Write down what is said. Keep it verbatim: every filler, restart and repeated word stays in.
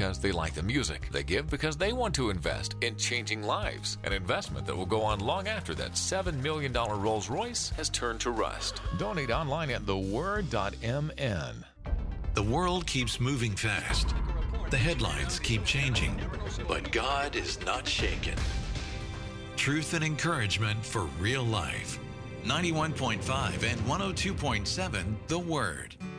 because they like the music. They give because they want to invest in changing lives. An investment that will go on long after that seven million dollars Rolls Royce has turned to rust. Donate online at the word dot m n. The world keeps moving fast. The headlines keep changing, but God is not shaken. Truth and encouragement for real life. ninety-one point five and one oh two point seven The Word.